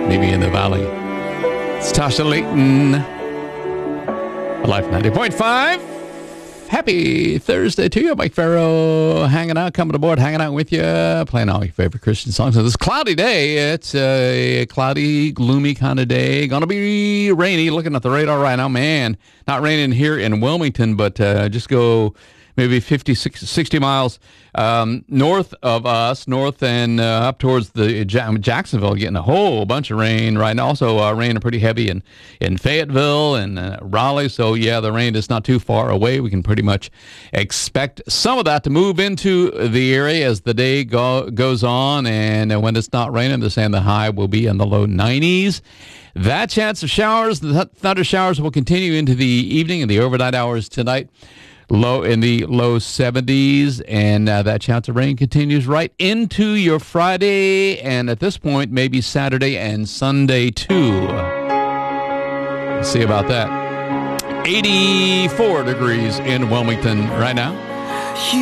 maybe in the valley. It's Tasha Layton. Life 90.5. Happy Thursday to you. Mike Farrow hanging out, coming aboard, hanging out with you, playing all your favorite Christian songs. On this cloudy day, it's a cloudy, gloomy kind of day. Going to be rainy. Looking at the radar right now, man. Not raining here in Wilmington, but just go maybe 50, 60 miles north of us, north and up towards the Jacksonville, getting a whole bunch of rain right now. Also raining pretty heavy in Fayetteville and Raleigh. So, yeah, the rain is not too far away. We can pretty much expect some of that to move into the area as the day goes on. And when it's not raining, they're saying the high will be in the low 90s. That chance of showers, the thunder showers, will continue into the evening and the overnight hours tonight. Low in the low 70s, and that chance of rain continues right into your Friday, and at this point, maybe Saturday and Sunday, too. Let's see about that. 84 degrees in Wilmington right now.